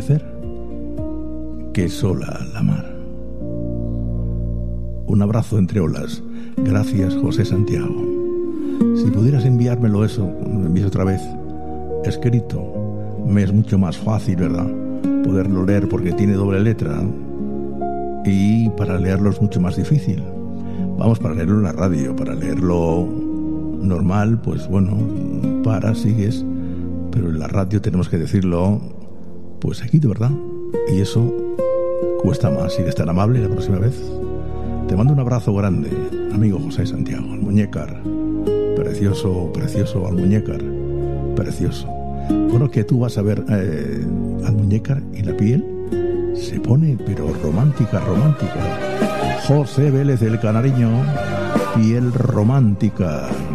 amanecer que sola la mar. Un abrazo entre olas. Gracias, José Santiago. Si pudieras enviármelo eso, me envíes otra vez escrito. Me es mucho más fácil, ¿verdad?, poderlo leer porque tiene doble letra, y para leerlo es mucho más difícil. Vamos, para leerlo en la radio, para leerlo normal, pues bueno, sigues, pero en la radio tenemos que decirlo pues seguido, ¿verdad? Y eso cuesta más. Si eres tan amable la próxima vez, te mando un abrazo grande, amigo José Santiago. Almuñécar, precioso, precioso Almuñécar, precioso. Bueno, que tú vas a ver Almuñécar y la piel se pone, pero romántica, romántica. José Vélez, el Canariño, piel romántica.